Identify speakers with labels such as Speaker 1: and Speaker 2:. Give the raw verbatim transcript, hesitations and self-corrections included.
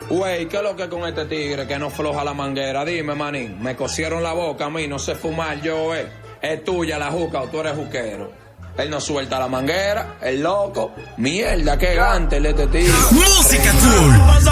Speaker 1: Güey, ¿qué es lo que con este tigre que no floja la manguera? Dime, manín, me cosieron la boca a mí, no sé fumar yo, eh. Es tuya la juca o tú eres juquero. Él no suelta la manguera, el loco. Mierda, qué gante el de este tigre.
Speaker 2: Música Tour.